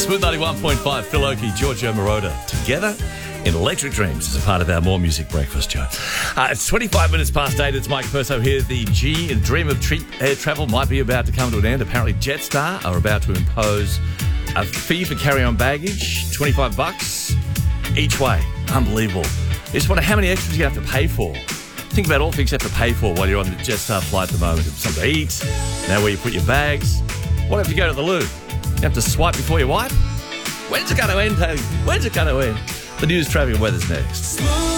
Smooth 91.5, Phil Oakey, Giorgio Moroder, together in Electric Dreams as a part of our More Music Breakfast show. It's 25 minutes past 8. It's Mike Perso here. The G and dream of cheap air travel might be about to come to an end. Apparently Jetstar are about to impose a fee for carry-on baggage, $25 each way. Unbelievable. I just wonder how many extras you have to pay for. Think about all the things you have to pay for while you're on the Jetstar flight at the moment. Something to eat, now where you put your bags. What if you go to the loo? You have to swipe before you wipe? When's it going to end, Haley? When's it going to end? The news, traffic and weather's next.